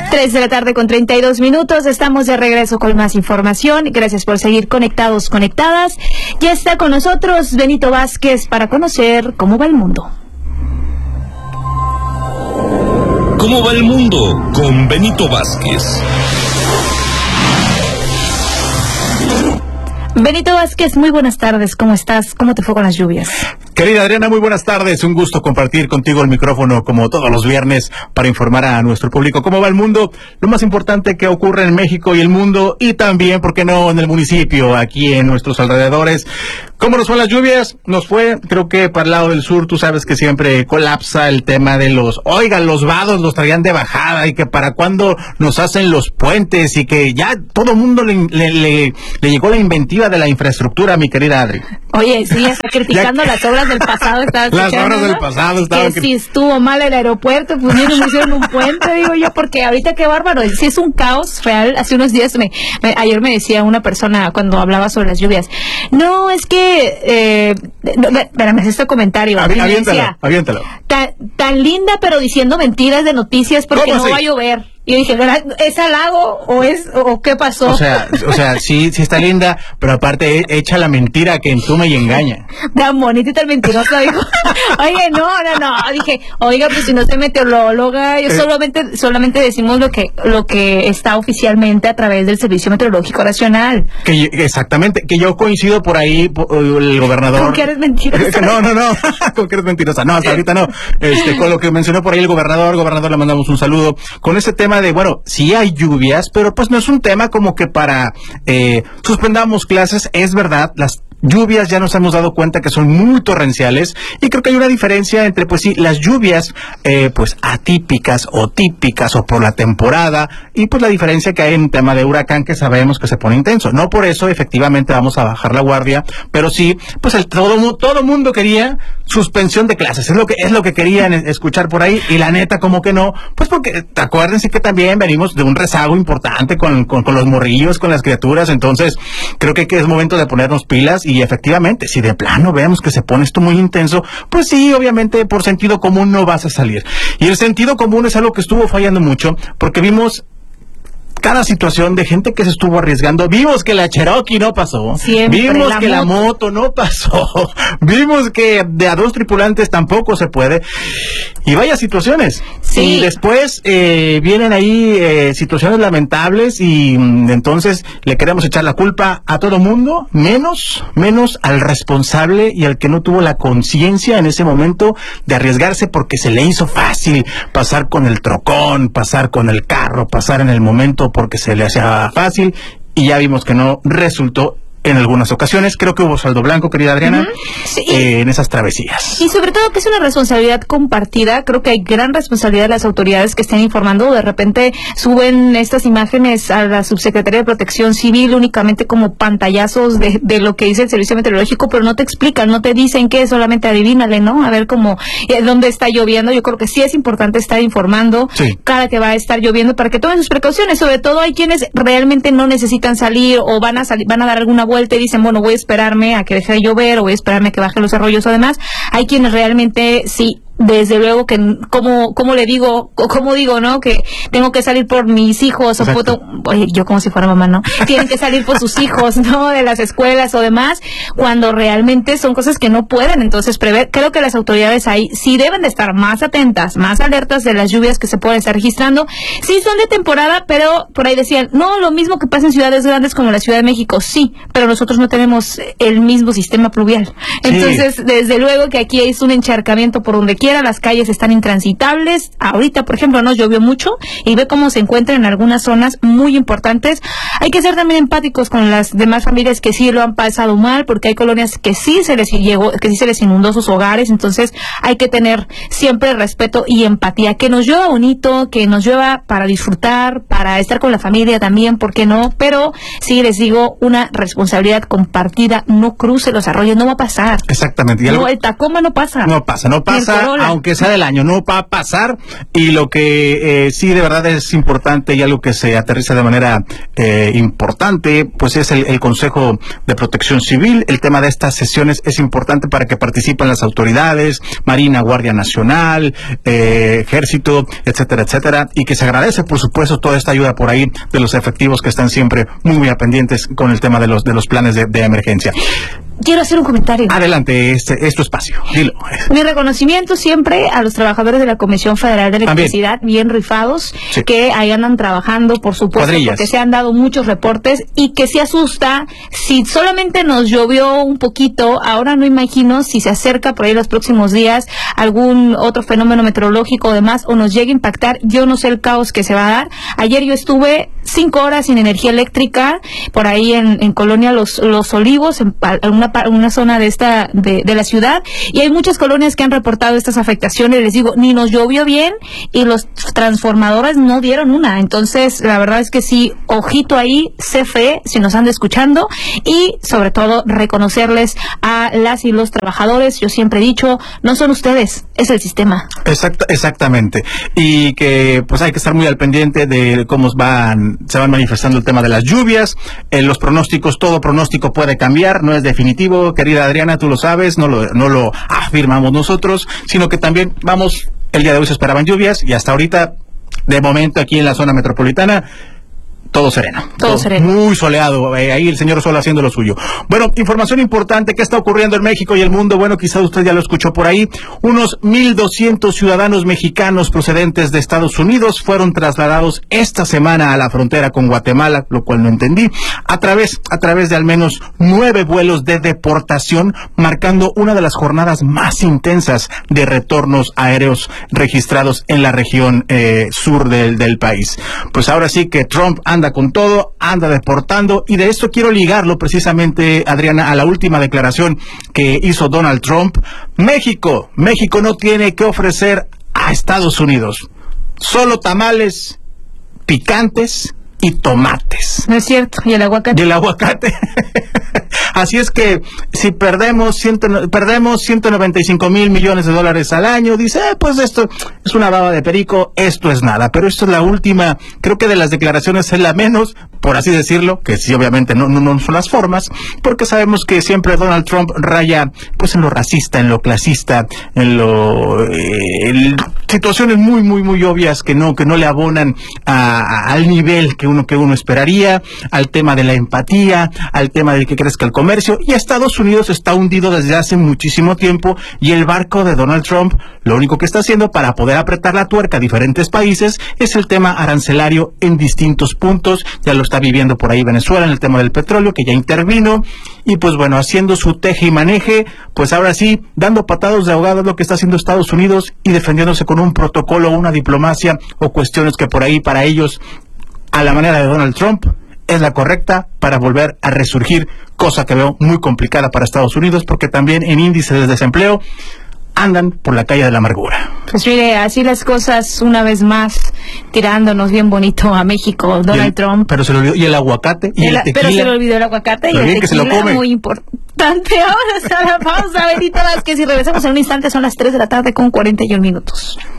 3 de la tarde con 32 minutos. Estamos de regreso con más información. Gracias por seguir conectados, conectadas. Ya está con nosotros Benito Vázquez para conocer cómo va el mundo. ¿Cómo va el mundo? Con Benito Vázquez. Benito Vázquez, muy buenas tardes. ¿Cómo estás? ¿Cómo te fue con las lluvias? Querida Adriana, muy buenas tardes. Un gusto compartir contigo el micrófono como todos los viernes para informar a nuestro público cómo va el mundo, lo más importante que ocurre en México y el mundo y también, ¿por qué no?, en el municipio, aquí en nuestros alrededores. ¿Cómo nos fue las lluvias? Nos fue, creo que para el lado del sur, tú sabes que siempre colapsa el tema de los vados los traían de bajada y que para cuándo nos hacen los puentes y que ya todo el mundo le llegó la inventiva de la infraestructura, mi querida Adri. Oye, sí, está criticando las obras del pasado, estaba escuchando, las obras del ¿no? pasado estaban que si estuvo mal el aeropuerto, pues ni nos hicieron un puente, digo yo, porque ahorita qué bárbaro, si es un caos real. Hace unos días ayer me decía una persona cuando hablaba sobre las lluvias, no, es que espérame, este comentario, aviéntalo. Tan linda, pero diciendo mentiras de noticias porque no va a llover. Y yo dije, ¿es halago o qué pasó? O sea, sí está linda, pero aparte echa la mentira que entume y engaña. Tan bonita y tan mentirosa, dijo. Oye, no. Dije, oiga, pues si no soy meteoróloga, yo solamente decimos lo que está oficialmente a través del Servicio Meteorológico Nacional. Exactamente, que yo coincido por ahí, el gobernador. ¿Con que eres mentirosa? No, con que eres mentirosa. No, hasta ahorita no. Con lo que mencionó por ahí el gobernador, le mandamos un saludo. Con ese tema de, bueno, sí hay lluvias, pero pues no es un tema como que para suspendamos clases. Es verdad, las lluvias ya nos hemos dado cuenta que son muy torrenciales y creo que hay una diferencia entre, pues sí, las lluvias pues atípicas o típicas o por la temporada y pues la diferencia que hay en tema de huracán que sabemos que se pone intenso. No por eso efectivamente vamos a bajar la guardia, pero sí, pues todo mundo quería suspensión de clases, es lo que querían escuchar por ahí y la neta como que no, pues porque acuérdense que también venimos de un rezago importante con los morrillos, con las criaturas, entonces creo que es momento de ponernos pilas. Y efectivamente, si de plano vemos que se pone esto muy intenso, pues sí, obviamente por sentido común no vas a salir. Y el sentido común es algo que estuvo fallando mucho, porque vimos cada situación de gente que se estuvo arriesgando. Vimos que la Cherokee no pasó. Vimos que la moto no pasó. Vimos que de a 2 tripulantes tampoco se puede. Y vaya situaciones. Sí. Y después vienen ahí situaciones lamentables y entonces le queremos echar la culpa a todo mundo, menos al responsable y al que no tuvo la conciencia en ese momento de arriesgarse porque se le hizo fácil pasar con el trocón, pasar con el carro, pasar en el momento porque se le hacía fácil y ya vimos que no resultó en algunas ocasiones. Creo que hubo saldo blanco, querida Adriana, sí, en esas travesías. Y sobre todo que es una responsabilidad compartida. Creo que hay gran responsabilidad de las autoridades que estén informando. De repente suben estas imágenes a la Subsecretaría de Protección Civil únicamente como pantallazos de lo que dice el Servicio Meteorológico, pero no te explican, no te dicen que solamente adivínale, ¿no? A ver cómo, dónde está lloviendo. Yo creo que sí es importante estar informando cada que va a estar lloviendo para que tomen sus precauciones. Sobre todo hay quienes realmente no necesitan salir o van a dar alguna vuelta y dicen, bueno, voy a esperarme a que deje de llover o voy a esperarme a que bajen los arroyos o demás. Hay quienes realmente sí, desde luego que como digo, ¿no? Que tengo que salir por mis hijos. Oye, yo como si fuera mamá, ¿no? Tienen que salir por sus hijos, ¿no? De las escuelas o demás, cuando realmente son cosas que no pueden entonces prever. Creo que las autoridades ahí sí deben de estar más atentas, más alertas de las lluvias que se pueden estar registrando. Sí son de temporada, pero por ahí decían, no, lo mismo que pasa en ciudades grandes como la Ciudad de México, sí, pero nosotros no tenemos el mismo sistema pluvial. Entonces, desde luego que aquí es un encharcamiento por donde quiera. Las calles están intransitables. Ahorita, por ejemplo, nos llovió mucho y ve cómo se encuentran en algunas zonas muy importantes. Hay que ser también empáticos con las demás familias que sí lo han pasado mal, porque hay colonias que sí se les inundó sus hogares. Entonces hay que tener siempre respeto y empatía. Que nos llueva bonito, que nos llueva para disfrutar, para estar con la familia también, ¿por qué no? Pero sí les digo, una responsabilidad compartida. No cruce los arroyos, no va a pasar. Exactamente. No, el Tacoma no pasa. No pasa. sola. Aunque sea del año, no va a pasar. Y lo que sí de verdad es importante y algo que se aterriza de manera importante, pues es el Consejo de Protección Civil. El tema de estas sesiones es importante para que participen las autoridades, Marina, Guardia Nacional, Ejército, etcétera, etcétera, y que se agradece, por supuesto, toda esta ayuda por ahí de los efectivos que están siempre muy pendientes con el tema de los planes de emergencia. Quiero hacer un comentario. Adelante, es tu espacio. Dilo. Mi reconocimiento siempre a los trabajadores de la Comisión Federal de Electricidad, también bien rifados, sí, que ahí andan trabajando, por supuesto, cuadrillas, porque se han dado muchos reportes y que se asusta si solamente nos llovió un poquito. Ahora no imagino si se acerca por ahí los próximos días algún otro fenómeno meteorológico o demás, o nos llegue a impactar. Yo no sé el caos que se va a dar. Ayer yo estuve 5 horas sin energía eléctrica por ahí en Colonia Los Olivos, en una zona de la ciudad, y hay muchas colonias que han reportado estas afectaciones. Les digo, ni nos llovió bien y los transformadores no dieron una. Entonces, la verdad es que sí, ojito ahí, CFE, si nos anda escuchando, y sobre todo reconocerles a las y los trabajadores. Yo siempre he dicho, no son ustedes, es el sistema. Exactamente. Y que pues hay que estar muy al pendiente de cómo se van manifestando el tema de las lluvias, los pronósticos. Todo pronóstico puede cambiar, no es definitivo, querida Adriana, tú lo sabes, no lo afirmamos nosotros, sino que también el día de hoy se esperaban lluvias y hasta ahorita, de momento aquí en la zona metropolitana, todo sereno. Todo sereno. Muy soleado, ahí el señor Sol haciendo lo suyo. Bueno, información importante, ¿qué está ocurriendo en México y el mundo? Bueno, quizá usted ya lo escuchó por ahí. Unos 1,200 ciudadanos mexicanos procedentes de Estados Unidos fueron trasladados esta semana a la frontera con Guatemala, lo cual no entendí, a través de al menos 9 vuelos de deportación, marcando una de las jornadas más intensas de retornos aéreos registrados en la región sur del país. Pues ahora sí que Trump anda con todo, anda deportando, y de esto quiero ligarlo precisamente, Adriana, a la última declaración que hizo Donald Trump. México no tiene que ofrecer a Estados Unidos solo tamales, picantes y tomates. No es cierto, y el aguacate. Y el aguacate. Así es que si perdemos 195 mil millones de dólares al año, dice, pues esto es una baba de perico, esto es nada. Pero esto es la última, creo que de las declaraciones es la menos, por así decirlo, que sí, obviamente no son las formas, porque sabemos que siempre Donald Trump raya pues en lo racista, en lo clasista, en situaciones muy obvias que no le abonan al nivel que uno esperaría, al tema de la empatía, al tema de que crezca el comercio. Y Estados Unidos está hundido desde hace muchísimo tiempo, y el barco de Donald Trump lo único que está haciendo para poder apretar la tuerca a diferentes países es el tema arancelario en distintos puntos. Ya lo está viviendo por ahí Venezuela en el tema del petróleo, que ya intervino, y pues bueno, haciendo su teje y maneje, pues ahora sí, dando patadas de ahogado es lo que está haciendo Estados Unidos, y defendiéndose con un protocolo, una diplomacia o cuestiones que por ahí para ellos, a la manera de Donald Trump, es la correcta para volver a resurgir, cosa que veo muy complicada para Estados Unidos, porque también en índices de desempleo andan por la calle de la amargura. Pues mire, así las cosas, una vez más, tirándonos bien bonito a México, Donald Trump. Pero se le olvidó, y el aguacate, y el tequila. Pero se le olvidó el aguacate y el tequila, muy importante. Vamos a ver, Benito Vázquez, y regresamos en un instante, son las 3 de la tarde con 41 minutos.